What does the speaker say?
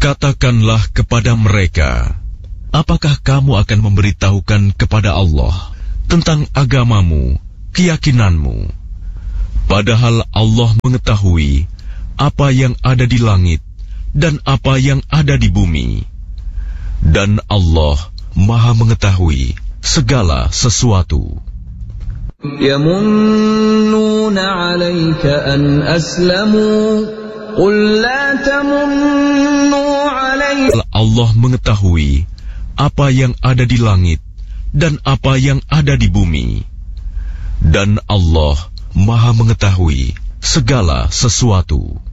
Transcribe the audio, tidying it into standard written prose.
Katakanlah kepada mereka, apakah kamu akan memberitahukan kepada Allah tentang agamamu, keyakinanmu, padahal Allah mengetahui apa yang ada di langit dan apa yang ada di bumi, dan Allah Maha mengetahui segala sesuatu. يَمُنُّونَ عَلَيْكَ أَنْ أَسْلَمُوا قُلْ لَا تَمُنُّوا عَلَيَّ. Allah mengetahui apa yang ada di langit dan apa yang ada di bumi, dan Allah Maha mengetahui segala sesuatu.